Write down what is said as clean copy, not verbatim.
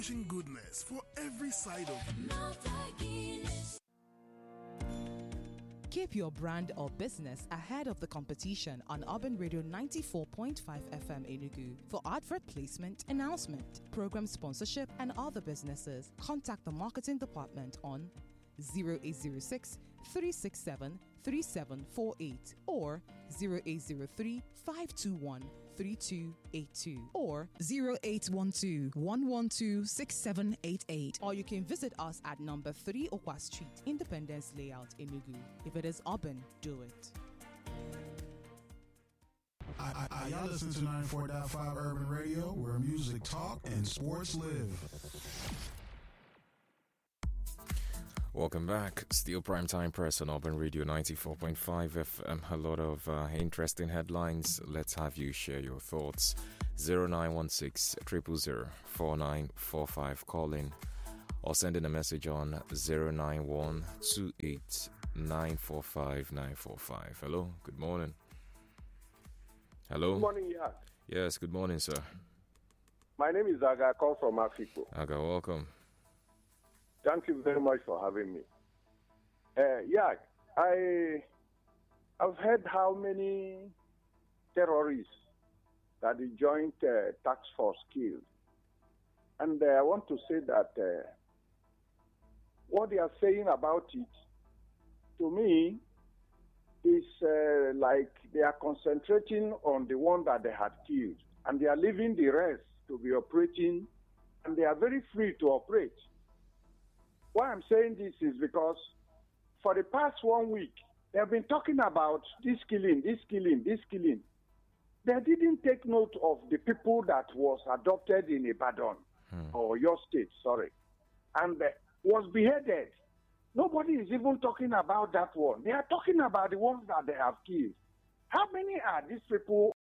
Goodness for every side of you. Keep your brand or business ahead of the competition on Urban Radio 94.5 FM Enugu. For advert placement, announcement, program sponsorship, and other businesses, contact the marketing department on 0806 367 3748 or 0803 521 3282 or 0812 112 6788, or you can visit us at number 3 Okwa Street, Independence Layout, Enugu. If it is urban, do it. Y'all listen to 94.5 Urban Radio, where music talk and sports live. Welcome back. Still Primetime Press on Urban Radio 94.5 FM. A lot of interesting headlines. Let's have you share your thoughts. 0916 000 4945. Call in or send in a message on 091 28 945 945. Hello, good morning. Hello. Good morning, yeah. Yes, good morning, sir. My name is Aga. I call from Afiko. Aga, welcome. Thank you very much for having me. I've heard how many terrorists that the joint task force killed. And I want to say that what they are saying about it, to me, is like they are concentrating on the one that they had killed. And they are leaving the rest to be operating, and they are very free to operate. Why I'm saying this is because for the past 1 week, they have been talking about this killing. They didn't take note of the people that was adopted in Ibadan, or your state, sorry, and was beheaded. Nobody is even talking about that one. They are talking about the ones that they have killed. How many are these people